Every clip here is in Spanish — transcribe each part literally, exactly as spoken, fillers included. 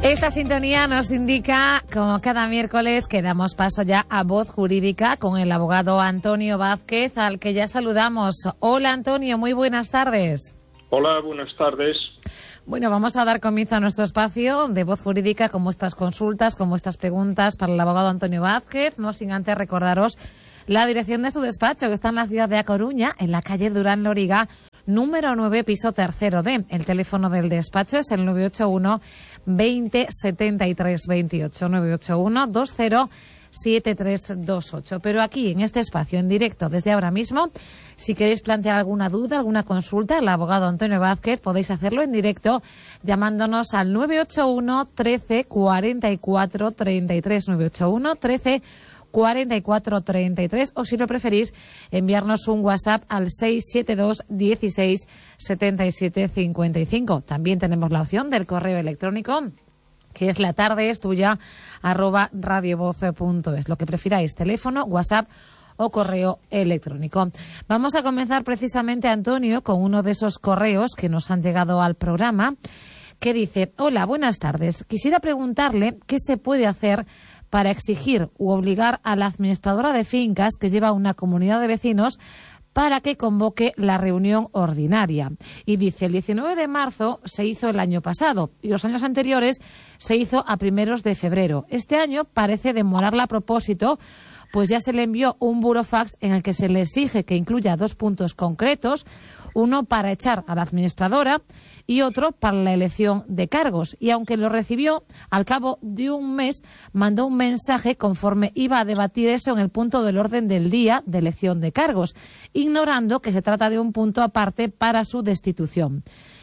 Esta sintonía nos indica, como cada miércoles, que damos paso ya a Voz Jurídica con el abogado Antonio Vázquez, al que ya saludamos. Hola, Antonio, muy buenas tardes. Hola, buenas tardes. Bueno, vamos a dar comienzo a nuestro espacio de Voz Jurídica con vuestras consultas, con vuestras preguntas para el abogado Antonio Vázquez, no sin antes recordaros la dirección de su despacho, que está en la ciudad de A Coruña, en la calle Durán Loriga, número nueve, piso tercero D. El teléfono del despacho es el nueve ocho uno, veinte, setenta y tres, veintiocho, nueve ocho uno, veinte, setenta y tres, veintiocho. Pero aquí, en este espacio, en directo, desde ahora mismo, si queréis plantear alguna duda, alguna consulta al abogado Antonio Vázquez, podéis hacerlo en directo llamándonos al nueve ocho uno, trece, cuarenta y cuatro, treinta y tres, nueve ocho uno, trece, cuarenta y cuatro, treinta y tres, o si lo preferís, enviarnos un WhatsApp al seis siete dos, dieciséis, setenta y siete, cincuenta y cinco. También tenemos la opción del correo electrónico, que es la tarde es tuya, arroba radiovoz punto es. Lo que prefiráis, teléfono, WhatsApp o correo electrónico. Vamos a comenzar precisamente, Antonio, con uno de esos correos que nos han llegado al programa, que dice: hola, buenas tardes. Quisiera preguntarle qué se puede hacer para exigir u obligar a la administradora de fincas que lleva una comunidad de vecinos para que convoque la reunión ordinaria. Y dice, el diecinueve de marzo se hizo el año pasado y los años anteriores se hizo a primeros de febrero. Este año parece demorarla a propósito, pues ya se le envió un burofax en el que se le exige que incluya dos puntos concretos, uno para echar a la administradora y otro para la elección de cargos. Y aunque lo recibió, al cabo de un mes mandó un mensaje conforme iba a debatir eso en el punto del orden del día de elección de cargos, ignorando que se trata de un punto aparte para su destitución.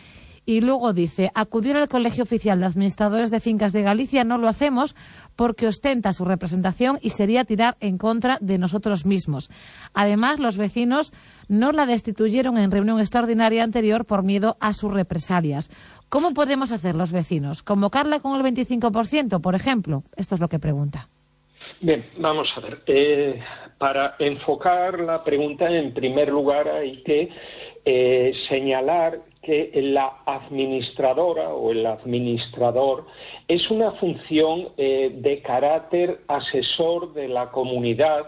Y luego dice, acudir al Colegio Oficial de Administradores de Fincas de Galicia no lo hacemos porque ostenta su representación y sería tirar en contra de nosotros mismos. Además, los vecinos no la destituyeron en reunión extraordinaria anterior por miedo a sus represalias. ¿Cómo podemos hacer los vecinos? ¿Convocarla con el veinticinco por ciento, por ejemplo? Esto es lo que pregunta. Bien, vamos a ver. Eh, para enfocar la pregunta, en primer lugar hay que eh, señalar que la administradora o el administrador es una función eh, de carácter asesor de la comunidad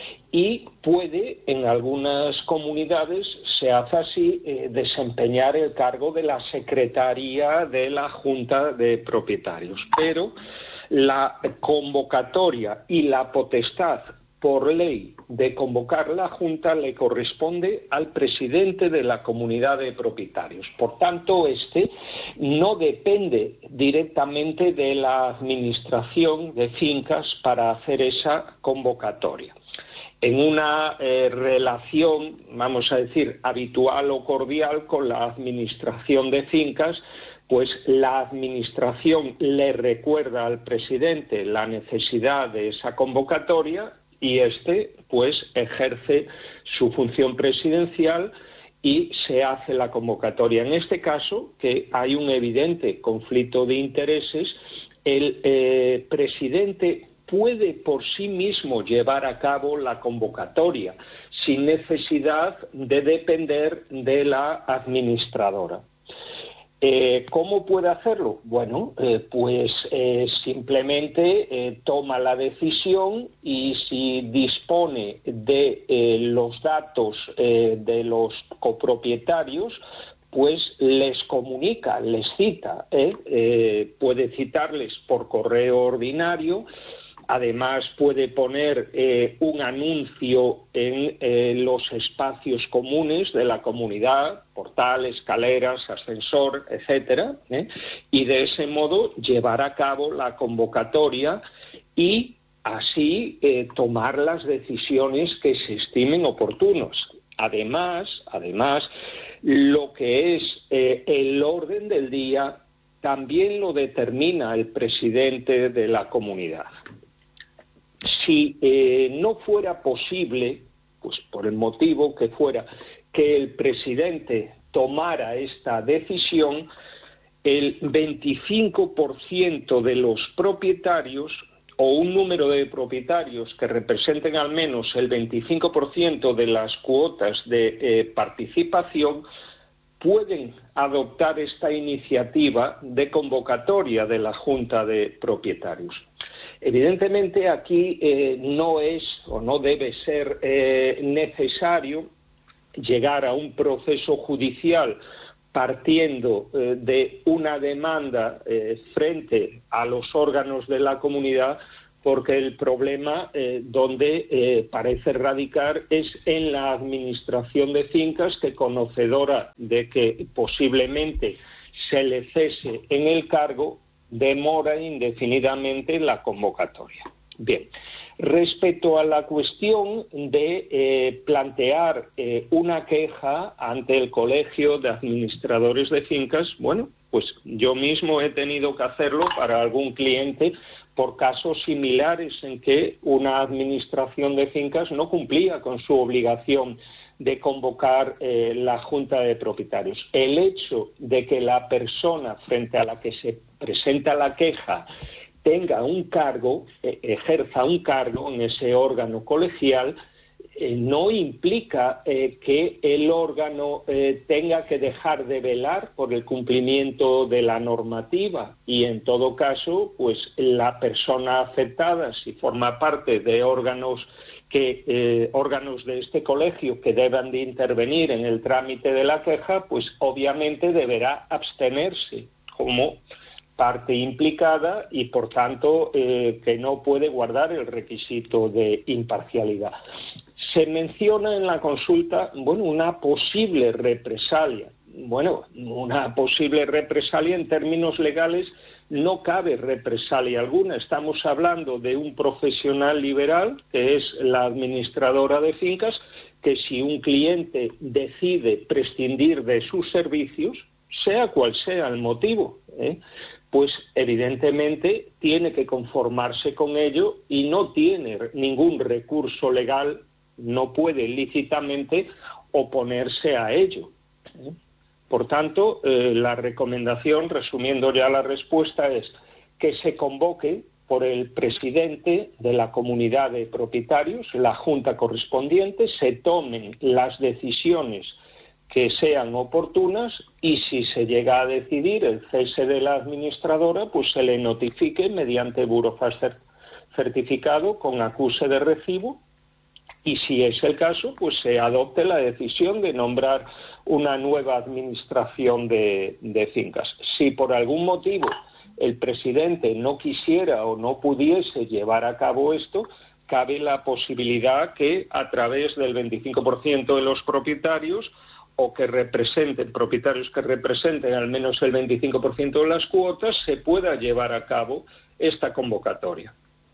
y puede, en algunas comunidades, se hace así, eh, desempeñar el cargo de la secretaría de la Junta de Propietarios. Pero la convocatoria y la potestad por ley de convocar la Junta le corresponde al presidente de la comunidad de propietarios. Por tanto, este no depende directamente de la administración de fincas para hacer esa convocatoria. En una eh, relación, vamos a decir, habitual o cordial con la administración de fincas, pues la administración le recuerda al presidente la necesidad de esa convocatoria y este, pues, ejerce su función presidencial y se hace la convocatoria. En este caso, que hay un evidente conflicto de intereses, el eh, presidente puede por sí mismo llevar a cabo la convocatoria sin necesidad de depender de la administradora. Eh, ¿Cómo puede hacerlo? Bueno, eh, pues eh, simplemente eh, toma la decisión y si dispone de eh, los datos eh, de los copropietarios, pues les comunica, les cita, ¿eh? Eh, puede citarles por correo ordinario. Además, puede poner eh, un anuncio en eh, los espacios comunes de la comunidad, portal, escaleras, ascensor, etcétera, ¿eh? y de ese modo llevar a cabo la convocatoria y así eh, tomar las decisiones que se estimen oportunos. Además, además, lo que es eh, el orden del día también lo determina el presidente de la comunidad. Si eh, no fuera posible, pues por el motivo que fuera, que el presidente tomara esta decisión, el veinticinco por ciento de los propietarios o un número de propietarios que representen al menos el veinticinco por ciento de las cuotas de eh, participación pueden adoptar esta iniciativa de convocatoria de la Junta de Propietarios. Evidentemente aquí eh, no es o no debe ser eh, necesario llegar a un proceso judicial partiendo eh, de una demanda eh, frente a los órganos de la comunidad, porque el problema eh, donde eh, parece radicar es en la administración de fincas, que, conocedora de que posiblemente se le cese en el cargo, demora indefinidamente la convocatoria. Bien, respecto a la cuestión de eh, plantear eh, una queja ante el Colegio de Administradores de Fincas, bueno, pues yo mismo he tenido que hacerlo para algún cliente por casos similares en que una administración de fincas no cumplía con su obligación de convocar eh, la Junta de Propietarios. El hecho de que la persona frente a la que se presenta la queja tenga un cargo, eh, ejerza un cargo en ese órgano colegial, eh, no implica eh, que el órgano eh, tenga que dejar de velar por el cumplimiento de la normativa, y en todo caso, pues la persona afectada, si forma parte de órganos que eh, órganos de este colegio que deban de intervenir en el trámite de la queja, pues obviamente deberá abstenerse como parte implicada y, por tanto, eh, que no puede guardar el requisito de imparcialidad. Se menciona en la consulta, bueno, una posible represalia. Bueno, una posible represalia en términos legales no cabe represalia alguna. Estamos hablando de un profesional liberal, que es la administradora de fincas, que si un cliente decide prescindir de sus servicios, sea cual sea el motivo, ¿eh? pues evidentemente tiene que conformarse con ello y no tiene ningún recurso legal, no puede lícitamente oponerse a ello. ¿eh? Por tanto, eh, la recomendación, resumiendo ya la respuesta, es que se convoque por el presidente de la comunidad de propietarios, la junta correspondiente, se tomen las decisiones que sean oportunas, y si se llega a decidir el cese de la administradora, pues se le notifique mediante burofax certificado con acuse de recibo, y si es el caso, pues se adopte la decisión de nombrar una nueva administración de, de fincas. Si por algún motivo el presidente no quisiera o no pudiese llevar a cabo esto, cabe la posibilidad que, a través del veinticinco por ciento de los propietarios, o que representen, propietarios que representen al menos el veinticinco por ciento de las cuotas, se pueda llevar a cabo esta convocatoria.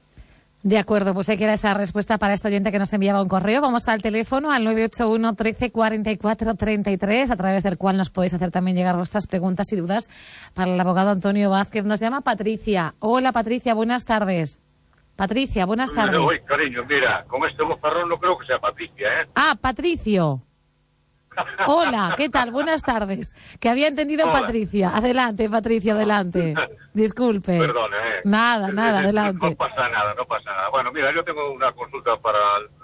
De acuerdo, pues hay que dar esa respuesta para este oyente que nos enviaba un correo. Vamos al teléfono, al nueve ocho uno, trece, cuarenta y cuatro, treinta y tres, a través del cual nos podéis hacer también llegar vuestras preguntas y dudas para el abogado Antonio Vázquez. Nos llama Patricia. Hola, Patricia, buenas tardes. Patricia, buenas tardes. Uy, cariño, mira, con este bozarrón no creo que sea Patricia, ¿eh? Ah, Patricio. Hola, ¿qué tal? Buenas tardes. Que había entendido Hola. Patricia. Adelante, Patricia, adelante. Disculpe. Perdón, ¿eh? Nada, nada, adelante. No pasa nada, no pasa nada. Bueno, mira, yo tengo una consulta para...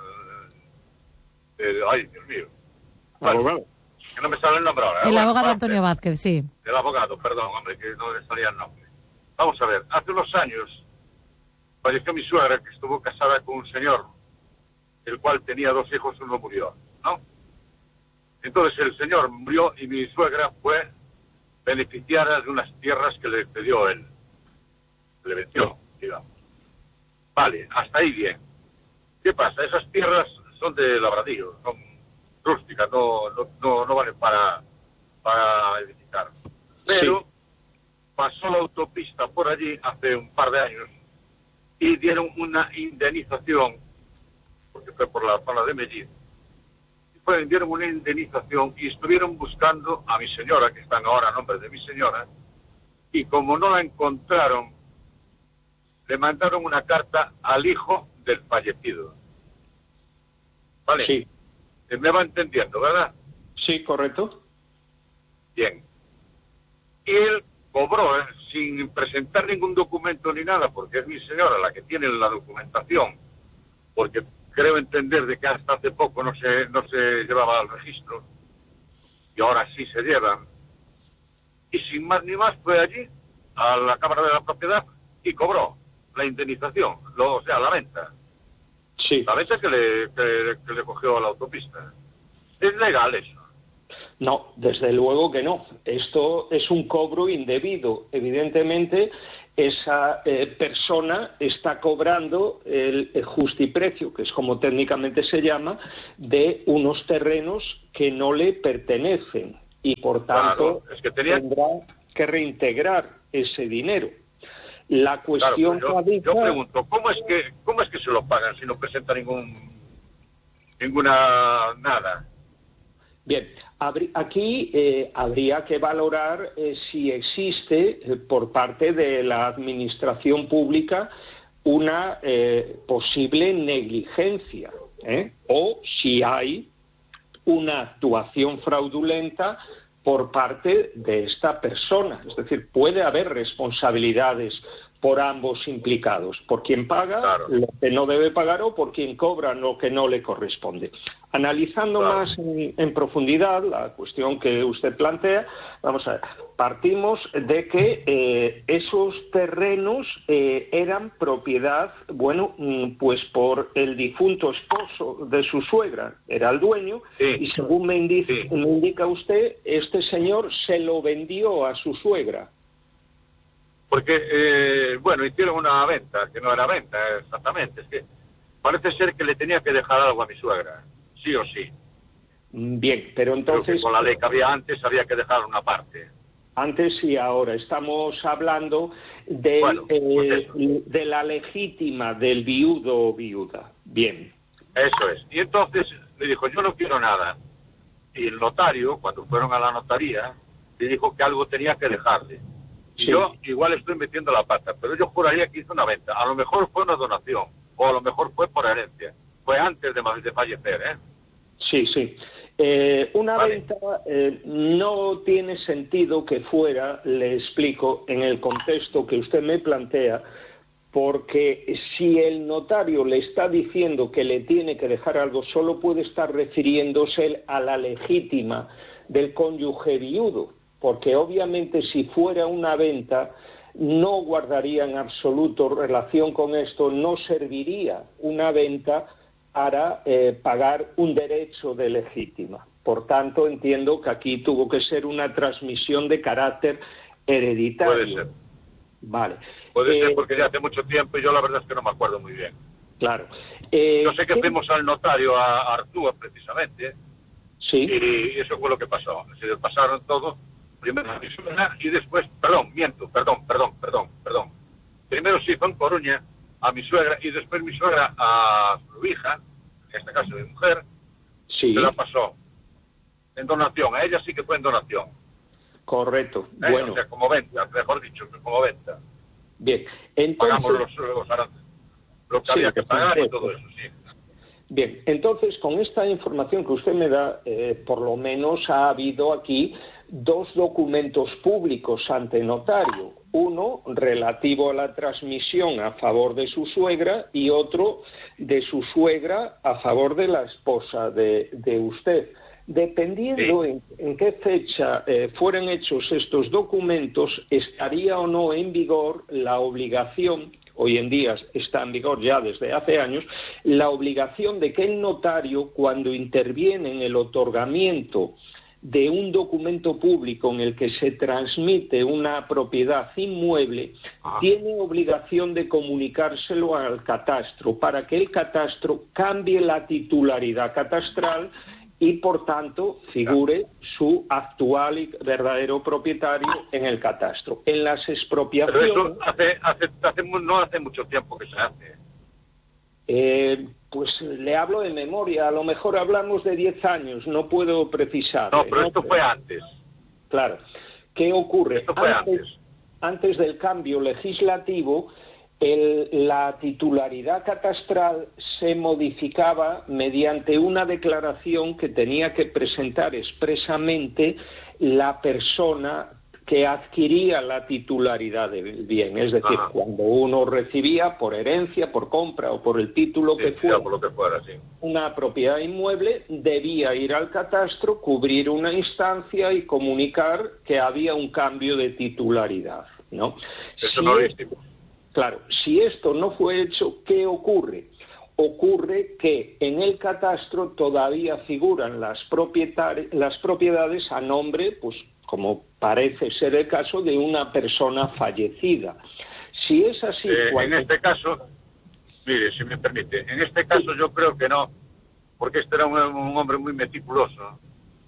Eh, eh, ay, Dios mío. Vale. Abogado. Que no me sale el nombre ahora. El bueno, abogado Antonio Vázquez, sí. El abogado, perdón, hombre, que no le salía el nombre. Vamos a ver, hace unos años falleció mi suegra, que estuvo casada con un señor, el cual tenía dos hijos, uno murió, ¿no? Entonces el señor murió y mi suegra fue beneficiaria de unas tierras que le cedió él. Le vendió, digamos. Vale, hasta ahí bien. ¿Qué pasa? Esas tierras son de labradío, son rústicas, no, no, no, no valen para, para edificar. Pero sí. Pasó la autopista por allí hace un par de años y dieron una indemnización, porque fue por la zona de Mellín. Pues dieron una indemnización y estuvieron buscando a mi señora, que están ahora a nombre de mi señora, y como no la encontraron, le mandaron una carta al hijo del fallecido. ¿Vale? Sí. Me va entendiendo, ¿verdad? Sí, correcto. Bien. Y él cobró, ¿eh? sin presentar ningún documento ni nada, porque es mi señora la que tiene la documentación, porque creo entender de que hasta hace poco no se no se llevaba al registro, y ahora sí se llevan. Y sin más ni más fue allí, a la Cámara de la Propiedad, y cobró la indemnización, lo, o sea, la venta. Sí. La venta que le, que, que le cogió a la autopista. ¿Es legal eso? No, desde luego que no. Esto es un cobro indebido. Evidentemente, esa eh, persona está cobrando el, el justiprecio, que es como técnicamente se llama, de unos terrenos que no le pertenecen y, por tanto, claro, es que tenía... tendrá que reintegrar ese dinero. La cuestión claro, yo, yo pregunto, ¿cómo es que cómo es que se lo pagan si no presenta ningún ninguna nada? Bien, aquí eh, habría que valorar eh, si existe eh, por parte de la administración pública una eh, posible negligencia, ¿eh? o si hay una actuación fraudulenta por parte de esta persona. Es decir, puede haber responsabilidades por ambos implicados, por quien paga claro. lo que no debe pagar o por quien cobra lo que no le corresponde. Analizando claro. más en, en profundidad la cuestión que usted plantea, vamos a ver, partimos de que eh, esos terrenos eh, eran propiedad, bueno, pues por el difunto esposo de su suegra, era el dueño, sí. y según me indica, sí. me indica usted, este señor se lo vendió a su suegra. Porque, eh, bueno, hicieron una venta, que no era venta exactamente, es que parece ser que le tenía que dejar algo a mi suegra, sí o sí. Bien, pero entonces... Creo que con la ley que había antes había que dejar una parte. Antes y ahora, estamos hablando de, bueno, eh, pues de la legítima del viudo o viuda. Bien. Eso es. Y entonces le dijo, yo no quiero nada. Y el notario, cuando fueron a la notaría, le dijo que algo tenía que dejarle. Y sí. yo igual estoy metiendo la pata, pero yo juraría que hizo una venta. A lo mejor fue una donación, o a lo mejor fue por herencia. Fue antes de, de fallecer, ¿eh? Sí, sí. Eh, una vale. venta eh, no tiene sentido que fuera, le explico, en el contexto que usted me plantea, porque si el notario le está diciendo que le tiene que dejar algo, solo puede estar refiriéndose a la legítima del cónyuge viudo, porque obviamente si fuera una venta no guardaría en absoluto relación con esto, no serviría una venta para eh, pagar un derecho de legítima. Por tanto, entiendo que aquí tuvo que ser una transmisión de carácter hereditario. Puede ser. Vale. Puede eh, ser porque ya hace mucho tiempo y yo la verdad es que no me acuerdo muy bien. Claro. Eh, yo sé que ¿qué? fuimos al notario, a Artúa precisamente, sí. y eso fue lo que pasó. Se pasaron todo, primero a mi suegra y después, perdón, miento, perdón, perdón, perdón, perdón. Primero sí fue en Coruña a mi suegra y después mi suegra a su hija, en este caso mi mujer, sí. se la pasó en donación. A ella sí que fue en donación. Correcto. ¿Eh? Bueno. O sea, como venta, mejor dicho, como venta. Bien. Entonces... Pagamos los, los aranceles, lo que sí, había que pagar y todo eso, sí. Bien, entonces con esta información que usted me da, eh, por lo menos ha habido aquí dos documentos públicos ante notario. Uno relativo a la transmisión a favor de su suegra y otro de su suegra a favor de la esposa de, de usted. Dependiendo sí. en, en qué fecha eh, fueran hechos estos documentos, estaría o no en vigor la obligación, hoy en día está en vigor ya desde hace años, la obligación de que el notario, cuando interviene en el otorgamiento de un documento público en el que se transmite una propiedad inmueble, ah. tiene obligación de comunicárselo al catastro para que el catastro cambie la titularidad catastral y, por tanto, figure su actual y verdadero propietario en el catastro. En las expropiaciones... Pero eso hace, hace, hace, no hace mucho tiempo que se hace. Eh, pues le hablo de memoria, a lo mejor hablamos de diez años, no puedo precisar. No, pero ¿no? esto fue antes. Claro. ¿Qué ocurre? Esto fue antes, antes. Antes del cambio legislativo, el, la titularidad catastral se modificaba mediante una declaración que tenía que presentar expresamente la persona que adquiría la titularidad del bien, es decir, Ajá. cuando uno recibía por herencia, por compra o por el título sí, que fuera, por lo que fuera sí. una propiedad inmueble, debía ir al catastro, cubrir una instancia y comunicar que había un cambio de titularidad, ¿no? Eso si no es, claro, si esto no fue hecho, ¿qué ocurre? Ocurre que en el catastro todavía figuran las, las propiedades a nombre, pues como parece ser el caso, de una persona fallecida. Si es así... Eh, cuando... En este caso, mire, si me permite, en este caso sí. yo creo que no, porque este era un, un hombre muy meticuloso,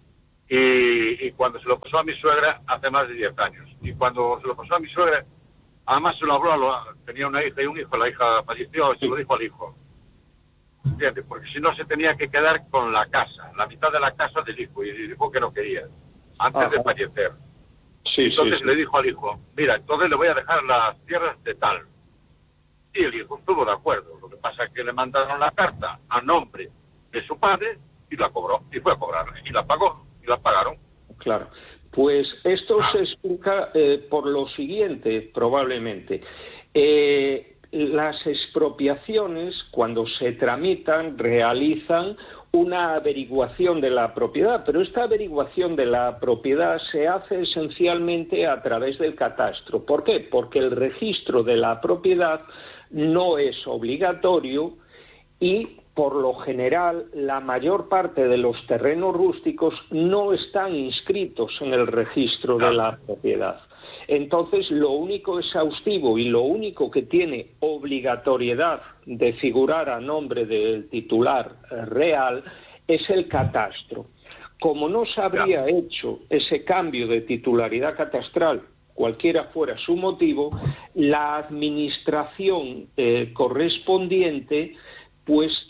y, y cuando se lo pasó a mi suegra hace más de diez años, y cuando se lo pasó a mi suegra, además se lo habló, lo, tenía una hija y un hijo, la hija falleció, y se lo dijo al hijo. ¿Entiendes? Porque si no se tenía que quedar con la casa, la mitad de la casa del hijo, y dijo que no quería, antes Ajá. de fallecer. Sí, entonces sí, sí. le dijo al hijo, mira, entonces le voy a dejar las tierras de tal. Y el hijo estuvo de acuerdo. Lo que pasa es que le mandaron la carta a nombre de su padre y la cobró, y fue a cobrarla, y la pagó, y la pagaron. Claro. Pues esto ah. se explica eh, por lo siguiente, probablemente. Eh, las expropiaciones, cuando se tramitan, realizan una averiguación de la propiedad, pero esta averiguación de la propiedad se hace esencialmente a través del catastro. ¿Por qué? Porque el registro de la propiedad no es obligatorio y, por lo general, la mayor parte de los terrenos rústicos no están inscritos en el registro de la propiedad. Entonces, lo único exhaustivo y lo único que tiene obligatoriedad de figurar a nombre del titular real es el catastro. Como no se habría hecho ese cambio de titularidad catastral, cualquiera fuera su motivo, la administración eh, correspondiente pues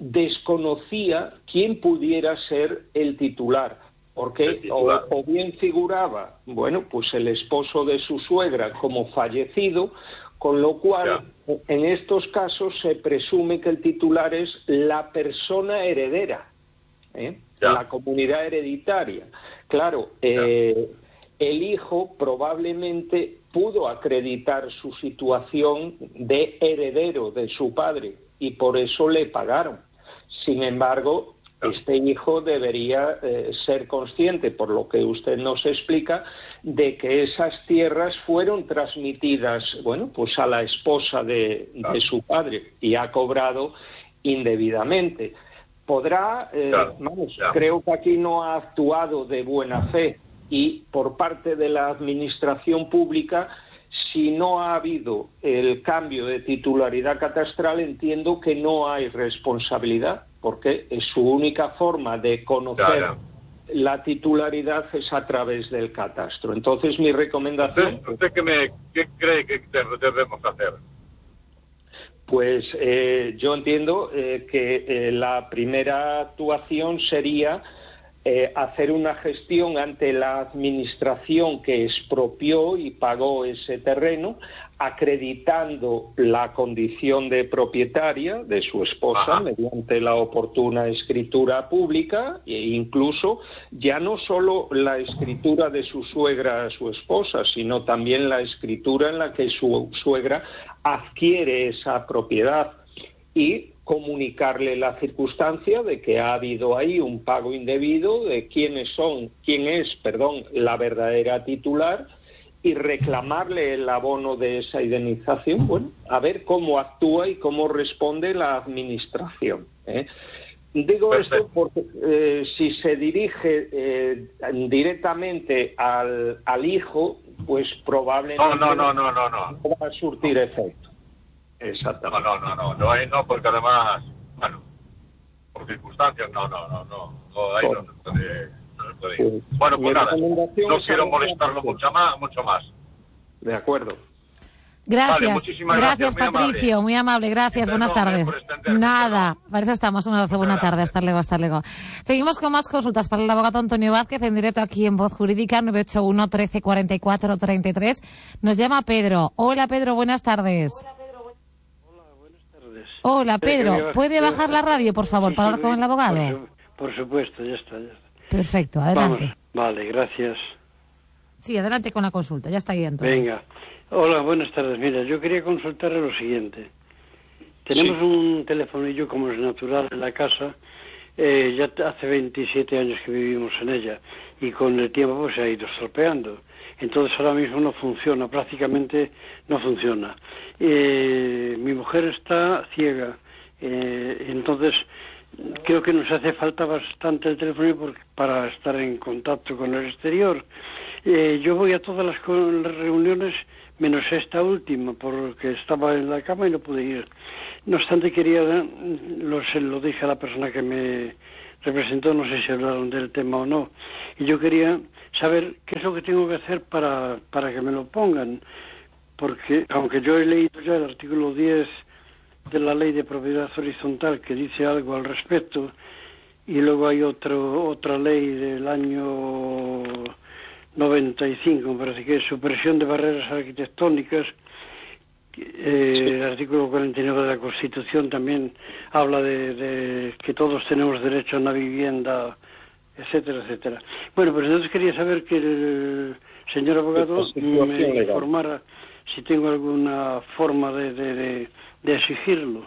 desconocía quién pudiera ser el titular. Porque o, o bien figuraba, bueno, pues el esposo de su suegra como fallecido, con lo cual ya. en estos casos se presume que el titular es la persona heredera, ¿eh? la comunidad hereditaria. Claro, eh, el hijo probablemente pudo acreditar su situación de heredero de su padre y por eso le pagaron. Sin embargo, este hijo debería eh, ser consciente, por lo que usted nos explica, de que esas tierras fueron transmitidas, bueno, pues a la esposa de, de su padre y ha cobrado indebidamente. Podrá, eh, claro, vamos, claro. creo que aquí no ha actuado de buena fe y por parte de la administración pública, si no ha habido el cambio de titularidad catastral, entiendo que no hay responsabilidad, porque es su única forma de conocer claro. la titularidad es a través del catastro. Entonces, mi recomendación... ¿Usted, usted qué, me, qué cree que debemos hacer? Pues eh, yo entiendo eh, que eh, la primera actuación sería eh, hacer una gestión ante la administración que expropió y pagó ese terreno, acreditando la condición de propietaria de su esposa Ajá. mediante la oportuna escritura pública e incluso ya no solo la escritura de su suegra a su esposa, sino también la escritura en la que su suegra adquiere esa propiedad y comunicarle la circunstancia de que ha habido ahí un pago indebido, de quiénes son, quién es, perdón, la verdadera titular y reclamarle el abono de esa indemnización, bueno, a ver cómo actúa y cómo responde la administración, ¿eh? Digo Perfecto. esto porque eh, si se dirige eh, directamente al, al hijo, pues probablemente no, no, no, no, no, no. no va a surtir efecto. Exactamente. No, no, no, no, no, ahí no, porque además, bueno, por circunstancias, no, no, no, no, no ahí no se puede, no se puede ir. Sí. Bueno, pues nada, no quiero molestarlo mucho más, mucho más. De acuerdo. Gracias, vale, gracias, gracias muy Patricio, amable. muy amable, gracias, Perdón, buenas tardes. Eh, Nada, para eso estamos, una buena tarde, hasta luego, hasta luego. Seguimos con más consultas para el abogado Antonio Vázquez en directo aquí en Voz Jurídica, nueve ocho uno, trece, cuarenta y cuatro, treinta y tres. Nos llama Pedro. Hola Pedro, buenas tardes. Hola Pedro, Hola, buenas tardes. Hola Pedro, ¿puede bajar la radio por favor sí, para hablar con el abogado? Por, su, por supuesto, ya está, ya está. Perfecto, adelante. Vamos, vale, gracias. Sí, adelante con la consulta, ya está ahí, Antonio. Venga. Hola, buenas tardes. Mira, yo quería consultarle lo siguiente. Tenemos sí. un telefonillo como es natural en la casa, eh, ya hace veintisiete años que vivimos en ella y con el tiempo pues, se ha ido estropeando. Entonces ahora mismo no funciona, prácticamente no funciona. Eh, mi mujer está ciega, eh, entonces creo que nos hace falta bastante el teléfono para estar en contacto con el exterior. Eh, yo voy a todas las, las reuniones menos esta última porque estaba en la cama y no pude ir. No obstante quería, lo, se lo dije a la persona que me representó, no sé si hablaron del tema o no, y yo quería saber qué es lo que tengo que hacer para, para que me lo pongan, porque aunque yo he leído ya el artículo diez de la ley de propiedad horizontal que dice algo al respecto, y luego hay otro, otra ley del año noventa y cinco, me parece que es supresión de barreras arquitectónicas. Eh, sí. El artículo cuarenta y nueve de la Constitución también habla de, de que todos tenemos derecho a una vivienda, etcétera, etcétera. Bueno, pues entonces quería saber que el señor abogado me informara si tengo alguna forma de, de, de, de exigirlo.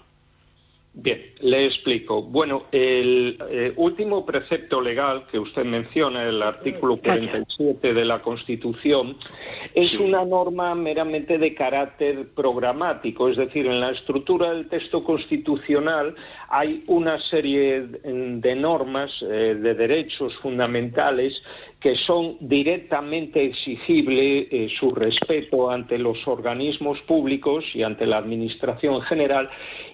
Bien, le explico. Bueno, el eh, último precepto legal que usted menciona, el artículo cuarenta y siete de la Constitución, es una norma meramente de carácter programático, es decir, en la estructura del texto constitucional hay una serie de normas, eh, de derechos fundamentales que son directamente exigibles eh, su respeto ante los organismos públicos y ante la administración en general.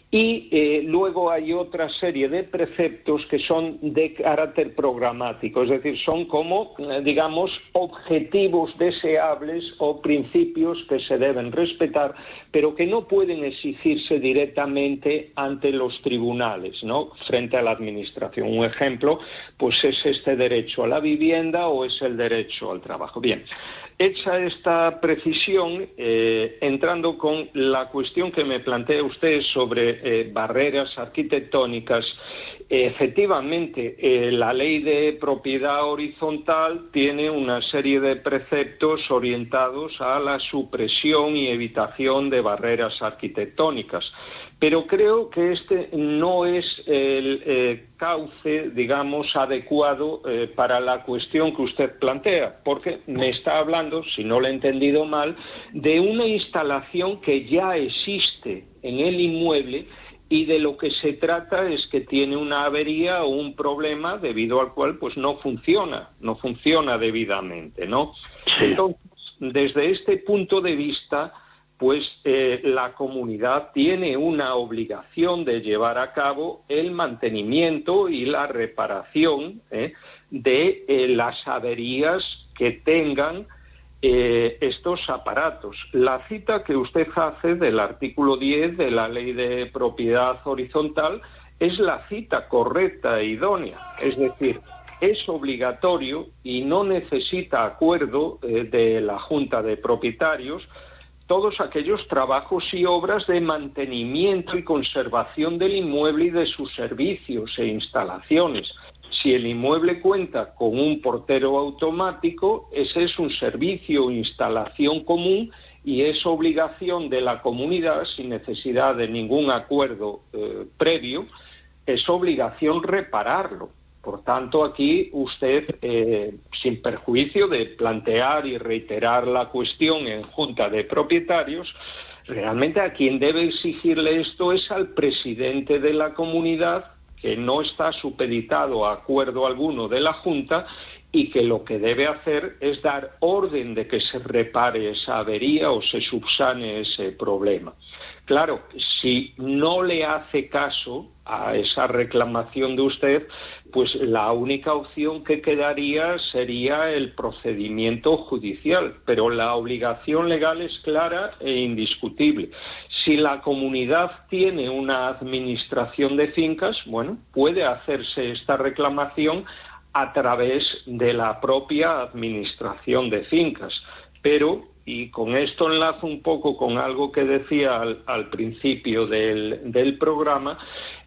Y eh, luego hay otra serie de preceptos que son de carácter programático, es decir, son como, eh, digamos, objetivos deseables o principios que se deben respetar, pero que no pueden exigirse directamente ante los tribunales, ¿no?, frente a la administración. Un ejemplo, pues es este derecho a la vivienda o es el derecho al trabajo. Bien. Hecha esta precisión, eh, entrando con la cuestión que me plantea usted sobre eh, barreras arquitectónicas, eh, efectivamente, eh, la ley de propiedad horizontal tiene una serie de preceptos orientados a la supresión y evitación de barreras arquitectónicas. Pero creo que este no es el eh, cauce, digamos, adecuado eh, para la cuestión que usted plantea, porque me está hablando, si no lo he entendido mal, de una instalación que ya existe en el inmueble y de lo que se trata es que tiene una avería o un problema debido al cual pues no funciona, no funciona debidamente, ¿no? Sí. Entonces, desde este punto de vista, pues eh, la comunidad tiene una obligación de llevar a cabo el mantenimiento y la reparación eh, de eh, las averías que tengan eh, estos aparatos. La cita que usted hace del artículo diez de la Ley de Propiedad Horizontal es la cita correcta e idónea, es decir, es obligatorio y no necesita acuerdo eh, de la Junta de Propietarios todos aquellos trabajos y obras de mantenimiento y conservación del inmueble y de sus servicios e instalaciones. Si el inmueble cuenta con un portero automático, ese es un servicio o instalación común y es obligación de la comunidad, sin necesidad de ningún acuerdo eh, previo, es obligación repararlo. Por tanto, aquí usted, eh, sin perjuicio de plantear y reiterar la cuestión en Junta de Propietarios, realmente a quien debe exigirle esto es al presidente de la comunidad, que no está supeditado a acuerdo alguno de la Junta y que lo que debe hacer es dar orden de que se repare esa avería o se subsane ese problema. Claro, si no le hace caso a esa reclamación de usted, pues la única opción que quedaría sería el procedimiento judicial, pero la obligación legal es clara e indiscutible. Si la comunidad tiene una administración de fincas, bueno, puede hacerse esta reclamación a través de la propia administración de fincas, pero, y con esto enlazo un poco con algo que decía al, al principio del, del programa,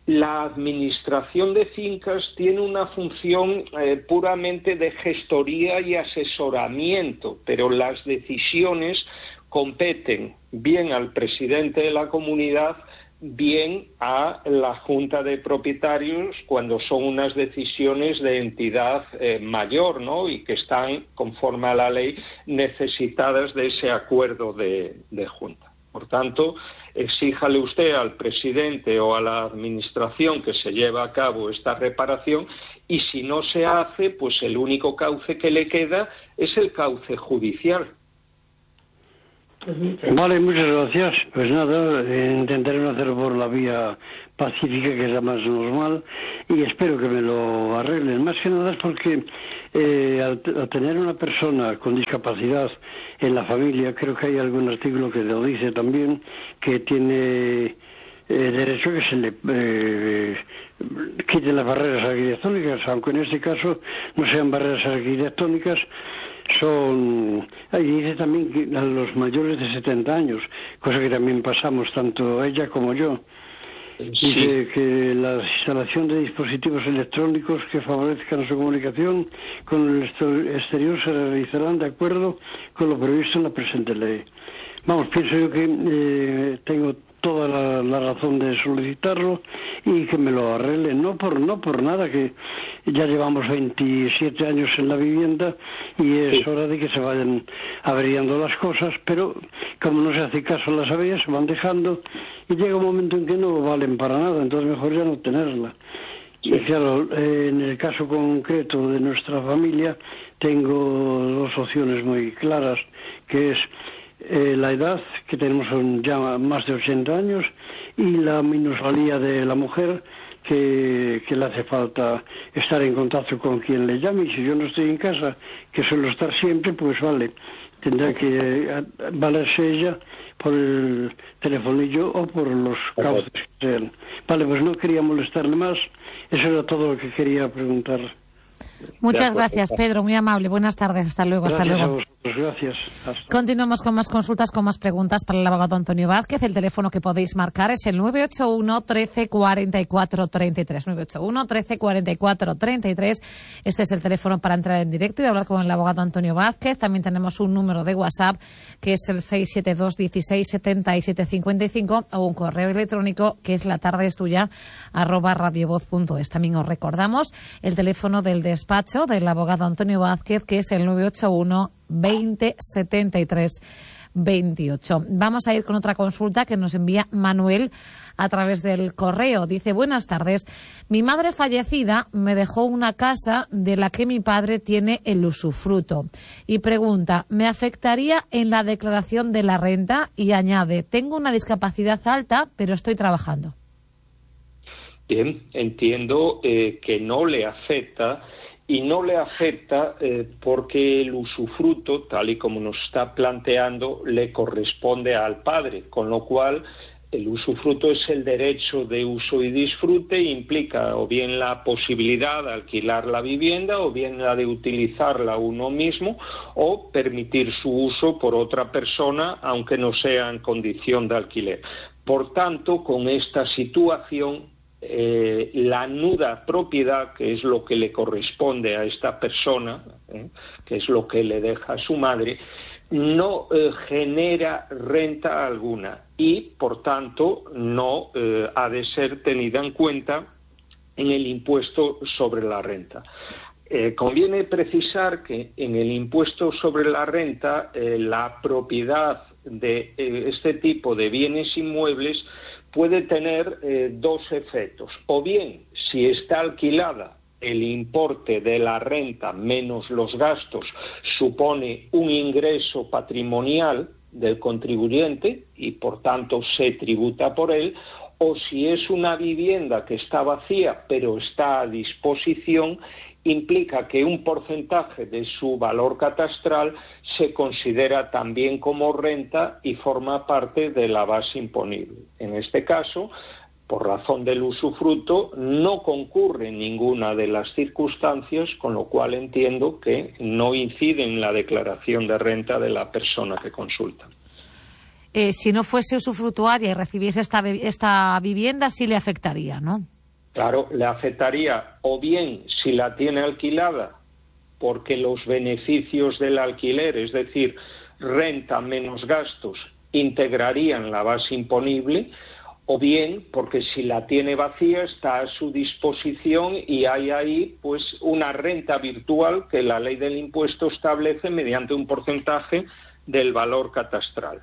La administración de fincas tiene una función eh, puramente de gestoría y asesoramiento, pero las decisiones competen bien al presidente de la comunidad, bien a la Junta de Propietarios cuando son unas decisiones de entidad eh, mayor, ¿no? Y que están, conforme a la ley, necesitadas de ese acuerdo de, de Junta. Por tanto, exíjale usted al presidente o a la administración que se lleva a cabo esta reparación, y si no se hace, pues el único cauce que le queda es el cauce judicial. Vale, muchas gracias. Pues nada, eh, intentaré no hacerlo por la vía pacífica, que es la más normal, y espero que me lo arreglen. Más que nada es porque eh, al, al tener una persona con discapacidad en la familia, creo que hay algún artículo que lo dice también, que tiene eh, derecho a que se le eh, quiten las barreras arquitectónicas, aunque en este caso no sean barreras arquitectónicas. Son, ahí dice también que a los mayores de setenta años, cosa que también pasamos tanto ella como yo. Sí. Dice que la instalación de dispositivos electrónicos que favorezcan su comunicación con el exterior se realizarán de acuerdo con lo previsto en la presente ley. Vamos, pienso yo que eh, tengo toda la, la razón de solicitarlo y que me lo arreglen, no por no por nada, que ya llevamos veintisiete años en la vivienda y es sí. hora de que se vayan averiando las cosas, pero como no se hace caso a las averías, se van dejando y llega un momento en que no valen para nada, entonces mejor ya no tenerla. Sí. Y claro, eh, en el caso concreto de nuestra familia tengo dos opciones muy claras, que es Eh, la edad, que tenemos son ya más de ochenta años, y la minusvalía de la mujer, que, que le hace falta estar en contacto con quien le llame, y si yo no estoy en casa, que suelo estar siempre, pues vale, tendrá que eh, valerse ella por el telefonillo o por los cauces que sean. Vale, pues no quería molestarle más, eso era todo lo que quería preguntar. Muchas gracias, Pedro, muy amable. Buenas tardes, hasta luego, gracias hasta luego. A vosotros, gracias. Hasta. Continuamos con más consultas, con más preguntas para el abogado Antonio Vázquez. El teléfono que podéis marcar es el nueve ocho uno, trece, cuarenta y cuatro, treinta y tres. nueve ocho uno, trece, cuarenta y cuatro, treinta y tres. Este es el teléfono para entrar en directo y hablar con el abogado Antonio Vázquez. También tenemos un número de WhatsApp que es el seis siete dos, dieciséis, setenta y siete cincuenta y cinco, o un correo electrónico que es la tarde es tuya arroba radiovoz punto es. También os recordamos el teléfono del despacho del abogado Antonio Vázquez, que es el nueve ocho uno, veinte, setenta y tres, veintiocho. Vamos a ir con otra consulta que nos envía Manuel a través del correo. Dice: buenas tardes, mi madre fallecida me dejó una casa de la que mi padre tiene el usufruto, y pregunta, ¿me afectaría en la declaración de la renta? Y añade, tengo una discapacidad alta, pero estoy trabajando. Bien, entiendo eh, que no le afecta. Y no le afecta eh, porque el usufruto, tal y como nos está planteando, le corresponde al padre, con lo cual el usufruto es el derecho de uso y disfrute, e implica o bien la posibilidad de alquilar la vivienda o bien la de utilizarla uno mismo o permitir su uso por otra persona, aunque no sea en condición de alquiler. Por tanto, con esta situación, Eh, la nuda propiedad, que es lo que le corresponde a esta persona, eh, que es lo que le deja a su madre, no eh, genera renta alguna y, por tanto, no eh, ha de ser tenida en cuenta en el impuesto sobre la renta. Eh, conviene precisar que en el impuesto sobre la renta eh, la propiedad de eh, este tipo de bienes inmuebles puede tener eh, dos efectos. O bien, si está alquilada, el importe de la renta menos los gastos supone un ingreso patrimonial del contribuyente y, por tanto, se tributa por él. O si es una vivienda que está vacía pero está a disposición, implica que un porcentaje de su valor catastral se considera también como renta y forma parte de la base imponible. En este caso, por razón del usufruto, no concurre ninguna de las circunstancias, con lo cual entiendo que no incide en la declaración de renta de la persona que consulta. Eh, si no fuese usufrutuaria y recibiese esta, esta vivienda, sí le afectaría, ¿no? Claro, le afectaría o bien si la tiene alquilada, porque los beneficios del alquiler, es decir, renta menos gastos, integrarían la base imponible, o bien porque si la tiene vacía está a su disposición y hay ahí pues una renta virtual que la ley del impuesto establece mediante un porcentaje del valor catastral.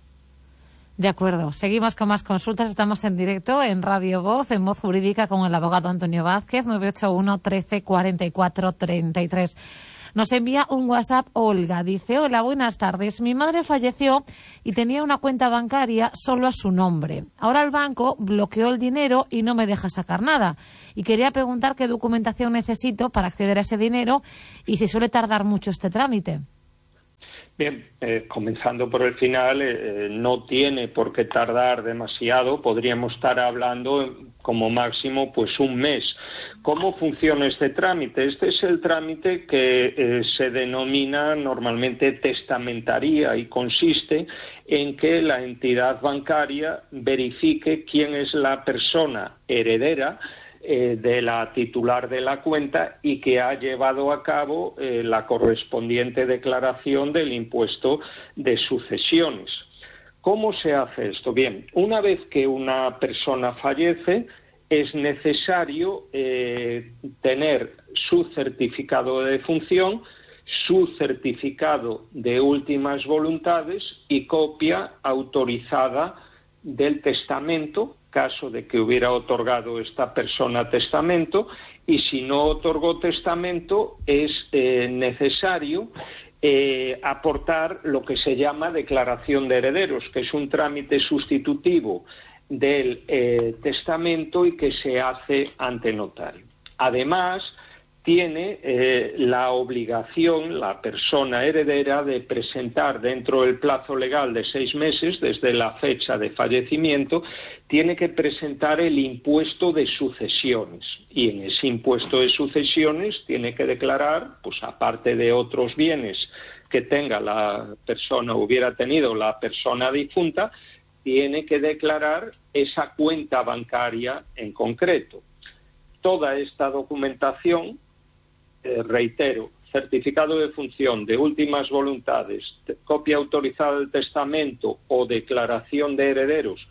De acuerdo. Seguimos con más consultas. Estamos en directo en Radio Voz, en Voz Jurídica, con el abogado Antonio Vázquez, nueve ocho uno, trece, cuarenta y cuatro, treinta y tres. Nos envía un WhatsApp Olga. Dice, hola, buenas tardes. Mi madre falleció y tenía una cuenta bancaria solo a su nombre. Ahora el banco bloqueó el dinero y no me deja sacar nada. Y quería preguntar qué documentación necesito para acceder a ese dinero y si suele tardar mucho este trámite. Bien, eh, comenzando por el final, eh, no tiene por qué tardar demasiado, podríamos estar hablando como máximo pues un mes. ¿Cómo funciona este trámite? Este es el trámite que eh, se denomina normalmente testamentaría y consiste en que la entidad bancaria verifique quién es la persona heredera Eh, de la titular de la cuenta y que ha llevado a cabo eh, la correspondiente declaración del impuesto de sucesiones. ¿Cómo se hace esto? Bien, una vez que una persona fallece, es necesario eh, tener su certificado de defunción, su certificado de últimas voluntades y copia autorizada del testamento, caso de que hubiera otorgado esta persona testamento, y si no otorgó testamento es eh, necesario eh, aportar lo que se llama declaración de herederos, que es un trámite sustitutivo del eh, testamento y que se hace ante notario. Además, tiene eh, la obligación, la persona heredera, de presentar dentro del plazo legal de seis meses, desde la fecha de fallecimiento, tiene que presentar el impuesto de sucesiones. Y en ese impuesto de sucesiones tiene que declarar, pues aparte de otros bienes que tenga la persona, hubiera tenido la persona difunta, tiene que declarar esa cuenta bancaria en concreto. Toda esta documentación, Eh, reitero, certificado de función, de últimas voluntades, copia autorizada del testamento o declaración de herederos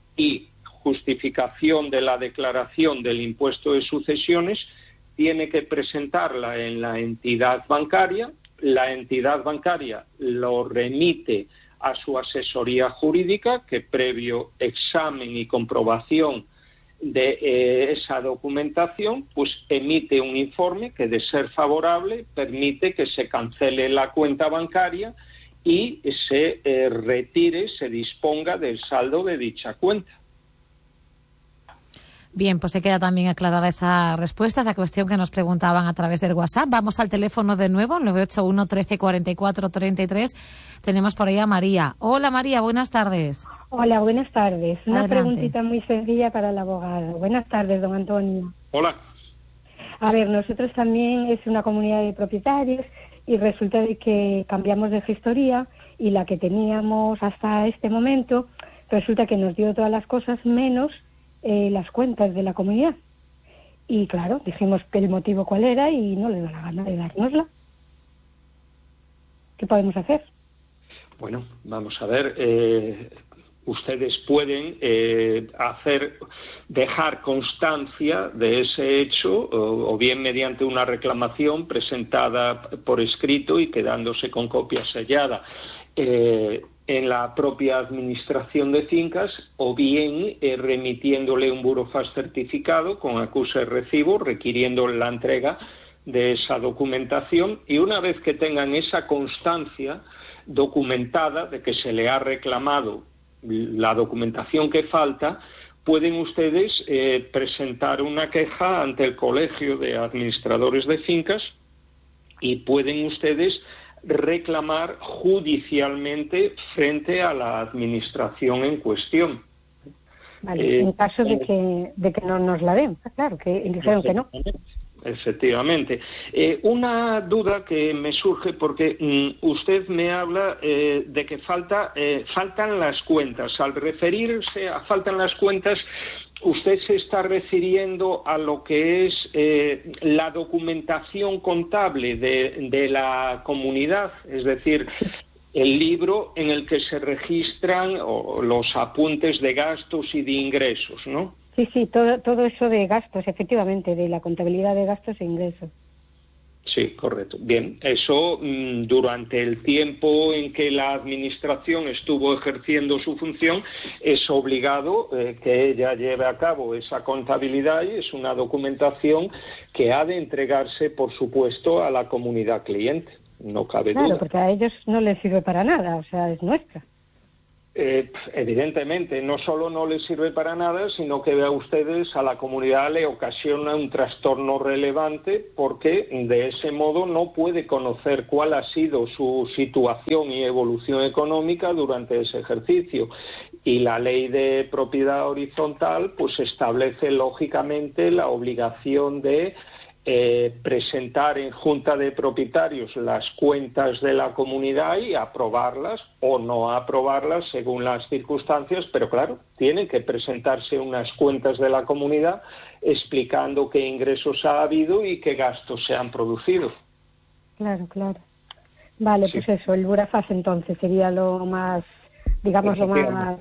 y justificación de la declaración del impuesto de sucesiones, tiene que presentarla en la entidad bancaria. La entidad bancaria lo remite a su asesoría jurídica, que previo examen y comprobación de eh, esa documentación, pues emite un informe que, de ser favorable, permite que se cancele la cuenta bancaria y se eh, retire, se disponga del saldo de dicha cuenta. Bien, pues se queda también aclarada esa respuesta, esa cuestión que nos preguntaban a través del WhatsApp. Vamos al teléfono de nuevo, nueve ocho uno, trece, cuarenta y cuatro, treinta y tres. Tenemos por ahí a María. Hola María, buenas tardes. Hola, buenas tardes. Una Adelante. preguntita muy sencilla para el abogado. Buenas tardes, don Antonio. Hola. A ver, nosotros también es una comunidad de propietarios y resulta de que cambiamos de gestoría y la que teníamos hasta este momento resulta que nos dio todas las cosas menos eh, las cuentas de la comunidad. Y claro, dijimos que el motivo cuál era y no le da la gana de dárnosla. ¿Qué podemos hacer? Bueno, vamos a ver, eh, ustedes pueden eh, hacer, dejar constancia de ese hecho, o, o bien mediante una reclamación presentada por escrito y quedándose con copia sellada eh, en la propia administración de fincas, o bien eh, remitiéndole un burofax certificado con acuse de recibo, requiriendo la entrega de esa documentación, y una vez que tengan esa constancia documentada de que se le ha reclamado la documentación que falta, pueden ustedes eh, presentar una queja ante el Colegio de Administradores de Fincas y pueden ustedes reclamar judicialmente frente a la administración en cuestión. Vale, eh, en caso de que, de que no nos la den, claro, que dijeron que no. efectivamente. Eh, una duda que me surge porque mm, usted me habla eh, de que falta, eh, faltan las cuentas. Al referirse a faltan las cuentas, usted se está refiriendo a lo que es eh, la documentación contable de, de la comunidad, es decir, el libro en el que se registran o, los apuntes de gastos y de ingresos, ¿no? Sí, sí, todo, todo eso de gastos, efectivamente, de la contabilidad de gastos e ingresos. Sí, correcto. Bien, eso mmm, durante el tiempo en que la Administración estuvo ejerciendo su función es obligado eh, que ella lleve a cabo esa contabilidad y es una documentación que ha de entregarse, por supuesto, a la comunidad cliente. No cabe claro, duda. Claro, porque a ellos no les sirve para nada, o sea, es nuestra. Eh, evidentemente, no solo no les sirve para nada, sino que a ustedes, a la comunidad, le ocasiona un trastorno relevante porque de ese modo no puede conocer cuál ha sido su situación y evolución económica durante ese ejercicio. Y la ley de propiedad horizontal pues establece lógicamente la obligación de Eh, presentar en junta de propietarios las cuentas de la comunidad y aprobarlas o no aprobarlas según las circunstancias, pero claro, tienen que presentarse unas cuentas de la comunidad explicando qué ingresos ha habido y qué gastos se han producido. Claro, claro. Vale, sí. Pues eso, el Burofax entonces sería lo más, digamos, lo más...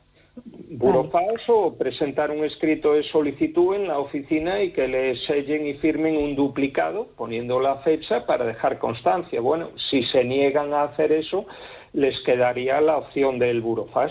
Burofax o presentar un escrito de solicitud en la oficina y que le sellen y firmen un duplicado poniendo la fecha para dejar constancia. Bueno, si se niegan a hacer eso, les quedaría la opción del Burofax.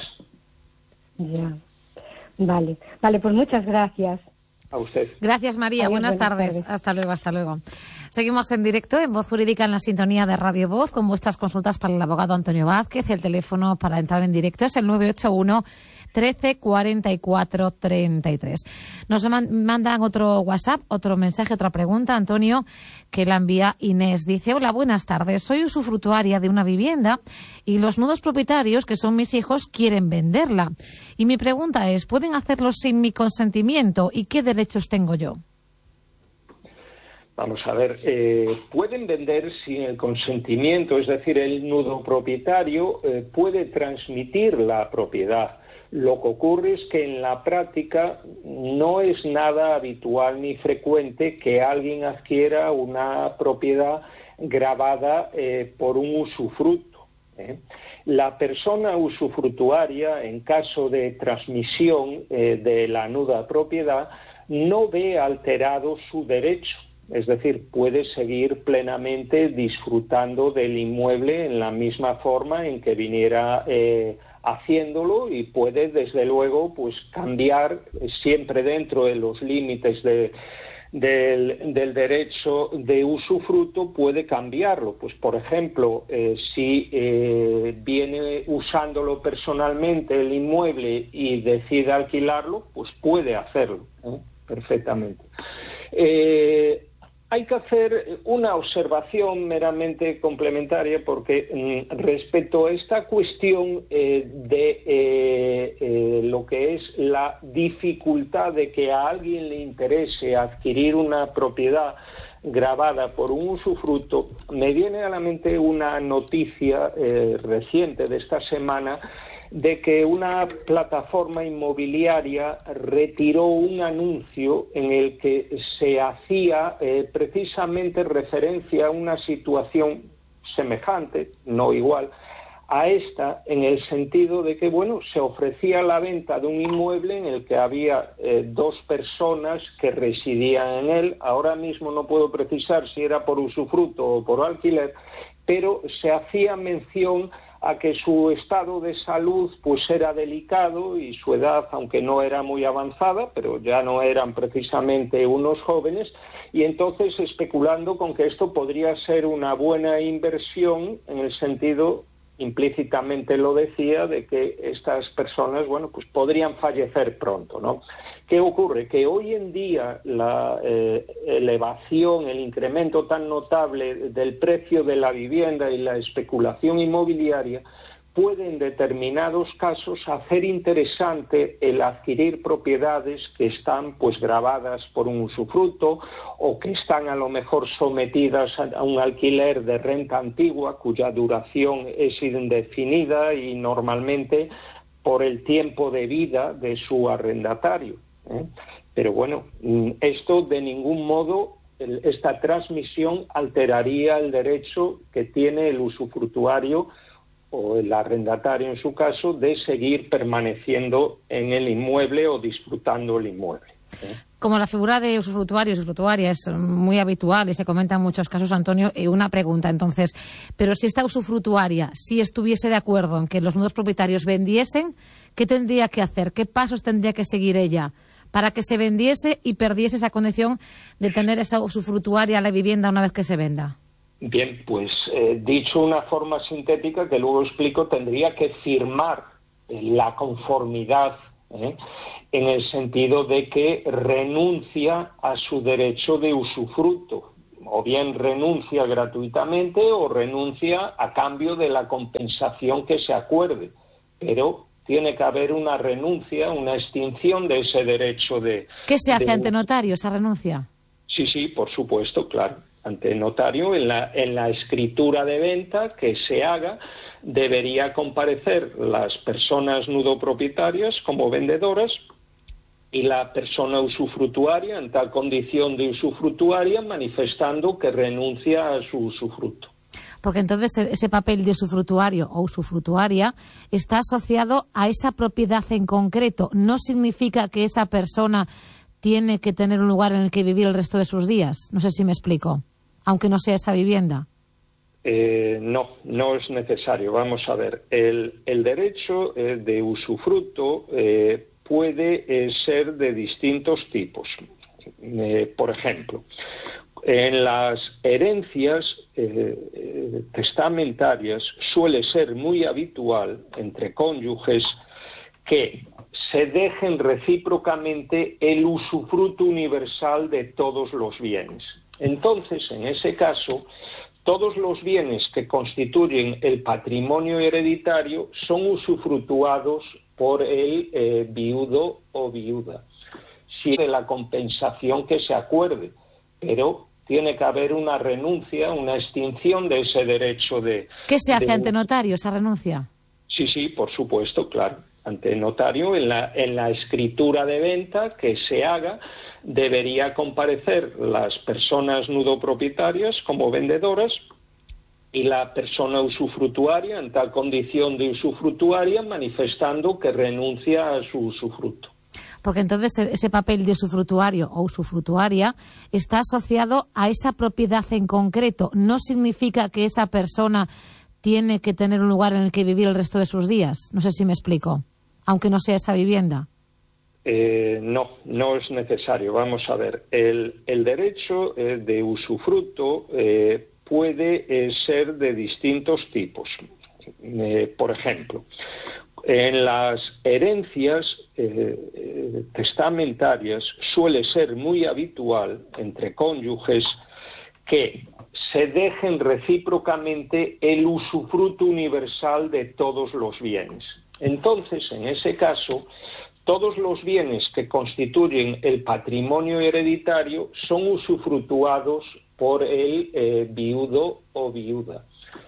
Ya, vale. Vale, pues muchas gracias. A usted. Gracias, María. Adiós, buenas, buenas tardes. tardes. Hasta luego, hasta luego. Seguimos en directo en Voz Jurídica en la sintonía de Radio Voz con vuestras consultas para el abogado Antonio Vázquez. El teléfono para entrar en directo es el nueve ocho uno trece cuarenta y cuatro treinta y tres. Nos mandan otro WhatsApp, otro mensaje, otra pregunta, Antonio, que la envía Inés. Dice, hola, buenas tardes. Soy usufructuaria de una vivienda y los nuevos propietarios, que son mis hijos, quieren venderla. Y mi pregunta es, ¿pueden hacerlo sin mi consentimiento? ¿Y qué derechos tengo yo? Vamos a ver, eh, pueden vender sin el consentimiento, es decir, el nudo propietario eh, puede transmitir la propiedad. Lo que ocurre es que en la práctica no es nada habitual ni frecuente que alguien adquiera una propiedad gravada eh, por un usufructo. ¿eh? La persona usufructuaria, en caso de transmisión eh, de la nuda propiedad, no ve alterado su derecho. Es decir, puede seguir plenamente disfrutando del inmueble en la misma forma en que viniera eh, haciéndolo y puede, desde luego, pues cambiar siempre dentro de los límites de, del, del derecho de usufructo, puede cambiarlo. Pues, por ejemplo, eh, si eh, viene usándolo personalmente el inmueble y decide alquilarlo, pues puede hacerlo ¿eh? perfectamente. Eh, Hay que hacer una observación meramente complementaria porque mm, respecto a esta cuestión eh, de eh, eh, lo que es la dificultad de que a alguien le interese adquirir una propiedad gravada por un usufructo, me viene a la mente una noticia eh, reciente de esta semana de que una plataforma inmobiliaria retiró un anuncio en el que se hacía eh, precisamente referencia a una situación semejante, no igual, a esta, en el sentido de que, bueno, se ofrecía la venta de un inmueble en el que había eh, dos personas que residían en él. Ahora mismo no puedo precisar si era por usufructo o por alquiler, pero se hacía mención a que su estado de salud pues era delicado y su edad, aunque no era muy avanzada, pero ya no eran precisamente unos jóvenes, y entonces especulando con que esto podría ser una buena inversión en el sentido, implícitamente lo decía, de que estas personas, bueno, pues podrían fallecer pronto, ¿no? ¿Qué ocurre? Que hoy en día la eh, elevación, el incremento tan notable del precio de la vivienda y la especulación inmobiliaria, puede en determinados casos hacer interesante el adquirir propiedades que están pues grabadas por un usufructo o que están a lo mejor sometidas a un alquiler de renta antigua cuya duración es indefinida y normalmente por el tiempo de vida de su arrendatario, ¿eh? Pero bueno, esto de ningún modo, esta transmisión alteraría el derecho que tiene el usufructuario o el arrendatario en su caso de seguir permaneciendo en el inmueble o disfrutando el inmueble, ¿eh? Como la figura de usufructuario y usufructuaria es muy habitual y se comenta en muchos casos, Antonio, y una pregunta entonces, pero si esta usufructuaria, si estuviese de acuerdo en que los nuevos propietarios vendiesen, ¿qué tendría que hacer? ¿Qué pasos tendría que seguir ella para que se vendiese y perdiese esa condición de tener esa usufructuaria a la vivienda una vez que se venda? Bien, pues eh, dicho de una forma sintética, que luego explico, tendría que firmar eh, la conformidad, ¿eh? en el sentido de que renuncia a su derecho de usufructo, o bien renuncia gratuitamente o renuncia a cambio de la compensación que se acuerde, pero tiene que haber una renuncia, una extinción de ese derecho de... ¿Qué se hace de... ante notario, esa renuncia? Sí, sí, por supuesto, claro. Ante notario, en la, en la escritura de venta que se haga, debería comparecer las personas nudopropietarias como vendedoras y la persona usufructuaria en tal condición de usufructuaria manifestando que renuncia a su usufructo. Porque entonces ese papel de usufructuario o usufructuaria está asociado a esa propiedad en concreto. No significa que esa persona tiene que tener un lugar en el que vivir el resto de sus días. No sé si me explico. Aunque no sea esa vivienda. Eh, no, no es necesario. Vamos a ver. El, el derecho eh, de usufructo eh, puede eh, ser de distintos tipos. Eh, por ejemplo, en las herencias eh, eh, testamentarias suele ser muy habitual entre cónyuges que se dejen recíprocamente el usufructo universal de todos los bienes. Entonces, en ese caso, todos los bienes que constituyen el patrimonio hereditario son usufructuados por el eh, viudo o viuda, si de la compensación que se acuerde, pero tiene que haber una renuncia, una extinción de ese derecho de... ¿Qué se hace de... ante notario, esa renuncia? Sí, sí, por supuesto, claro. Ante notario, en la, en la escritura de venta que se haga, debería comparecer las personas nudopropietarias como vendedoras y la persona usufructuaria en tal condición de usufructuaria manifestando que renuncia a su usufructo. Porque entonces ese papel de usufructuario o usufructuaria está asociado a esa propiedad en concreto. No significa que esa persona tiene que tener un lugar en el que vivir el resto de sus días. No sé si me explico. Aunque no sea esa vivienda. Eh, no, no es necesario. Vamos a ver. El, el derecho eh, de usufructo eh, puede eh, ser de distintos tipos. Eh, por ejemplo, en las herencias eh, eh, testamentarias suele ser muy habitual entre cónyuges que se dejen recíprocamente el usufructo universal de todos los bienes. Entonces, en ese caso, todos los bienes que constituyen el patrimonio hereditario son usufructuados por el eh, viudo o viuda,